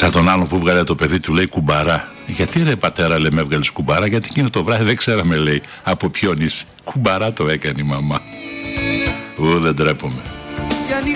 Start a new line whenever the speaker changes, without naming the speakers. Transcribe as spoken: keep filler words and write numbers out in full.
Σαν τον άλλο που βγάλε το παιδί του, λέει κουμπαρά. Γιατί ρε πατέρα, λέει, με έβγαλες κουμπαρά? Γιατί εκείνο το βράδυ δεν ξέραμε, λέει, από ποιον είσαι. Κουμπαρά το έκανε η μαμά. Ου, δεν τρέπομαι.